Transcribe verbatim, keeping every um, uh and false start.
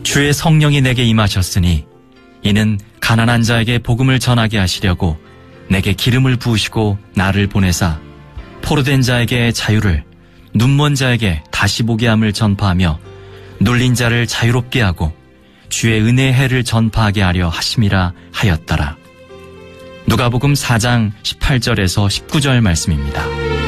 주의 성령이 내게 임하셨으니 이는 가난한 자에게 복음을 전하게 하시려고 내게 기름을 부으시고 나를 보내사 포로된 자에게 자유를, 눈먼 자에게 다시 보게 함을 전파하며 눌린 자를 자유롭게 하고 주의 은혜의 해를 전파하게 하려 하심이라 하였더라. 누가복음 사 장 십팔 절에서 십구 절 말씀입니다.